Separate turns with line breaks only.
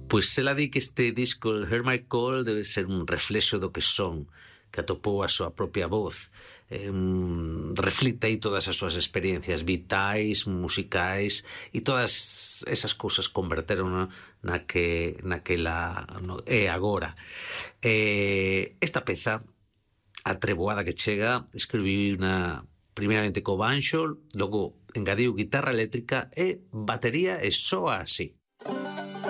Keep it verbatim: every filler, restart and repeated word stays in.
Pois ela di que este disco, el Hear My Call, debe ser un reflexo do que son, que atopou a súa propia voz, eh, reflite aí todas as súas experiencias vitais, musicais, e todas esas cousas converteron na, na que naquela no, é agora. Eh, esta peza, a treboada que chega, escribí na primeiramente co banxo, logo engadiu guitarra eléctrica e batería, e soa así.